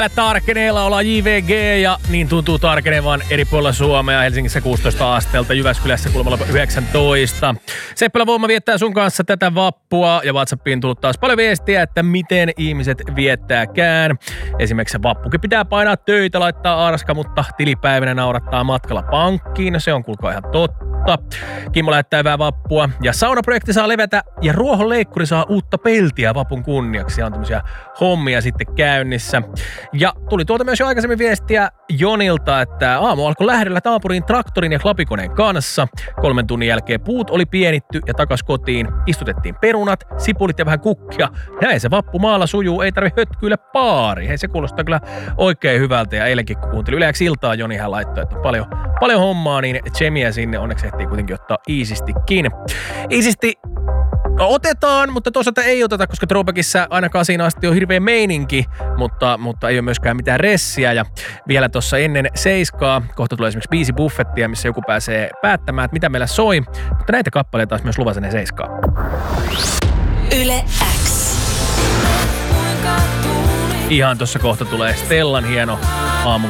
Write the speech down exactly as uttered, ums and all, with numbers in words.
Päivä tarkeneella, ollaan J V G ja niin tuntuu tarkenevan eri puolilla Suomea. Helsingissä kuusitoista asteelta, Jyväskylässä kulmalla yhdeksäntoista. Seppälä Voima viettää sun kanssa tätä vappua ja WhatsAppiin tullut taas paljon viestiä, että miten ihmiset viettääkään. Esimerkiksi vappukin pitää painaa töitä, laittaa arska, mutta tilipäivänä naurattaa matkalla pankkiin. Se on kuulkaa ihan totta. Kimmo lähettää hyvää vappua ja saunaprojekti saa levätä ja ruohonleikkuri saa uutta peltiä vapun kunniaksi. Siellä on tämmöisiä hommia sitten käynnissä. Ja tuli tuolta myös jo aikaisemmin viestiä Jonilta, että aamu alkoi lähdöllä naapuriin traktorin ja klapikoneen kanssa. Kolmen tunnin jälkeen puut oli pienitty ja takas kotiin. Istutettiin perunat, sipulit ja vähän kukkia. Näin se vappu maalla sujuu, ei tarvi hötkyillä paari. Hei, se kuulostaa kyllä oikein hyvältä ja eilenkin kun kuuntelin yleensä iltaa, Joni hän laittoi, että on paljon, paljon hommaa, niin tsemiä sinne onneksi ehtii kuitenkin ottaa iisistikin. Iisisti otetaan, mutta toisaalta ei oteta, koska Throwbackissa ainakaan siinä asti on hirveä meininki, mutta, mutta ei ole myöskään mitään ressiä. Ja vielä tuossa ennen seiskaa, kohta tulee esimerkiksi biisi buffettia, missä joku pääsee päättämään, että mitä meillä soi, mutta näitä kappaleita taas myös luvassa ennen seiskaa. Yle X. Ihan tuossa kohta tulee Stellan hieno aamun